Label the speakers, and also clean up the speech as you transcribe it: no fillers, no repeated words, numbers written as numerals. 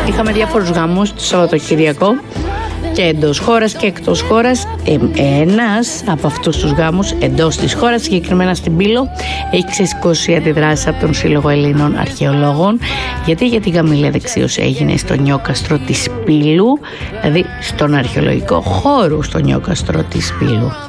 Speaker 1: Είχαμε διάφορους γάμους το Σαββατοκυριακό και εντός χώρας και εκτός χώρας. Ένας από αυτούς τους γάμους εντός της χώρας, συγκεκριμένα στην Πύλο, έχει ξεσηκώσει αντιδράσεις από τον Σύλλογο Ελλήνων Αρχαιολόγων. Γιατί για την γαμήλια δεξίωση έγινε στο νιόκαστρο της Πύλου, δηλαδή στον αρχαιολογικό χώρο στο νιόκαστρο της Πύλου.